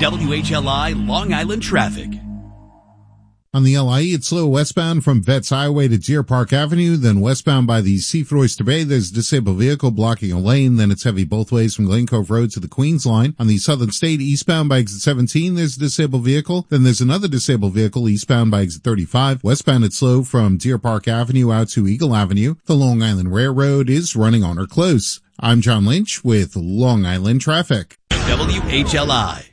WHLI Long Island traffic. On the LIE, it's slow westbound from Vets Highway to Deer Park Avenue, then westbound by the Seaford Oyster Bay, there's a disabled vehicle blocking a lane, then it's heavy both ways from Glen Cove Road to the Queens Line. On the Southern State, eastbound by exit 17, there's a disabled vehicle, then there's another disabled vehicle eastbound by exit 35. Westbound, it's slow from Deer Park Avenue out to Eagle Avenue. The Long Island Railroad is running on or close. I'm John Lynch with Long Island Traffic. WHLI.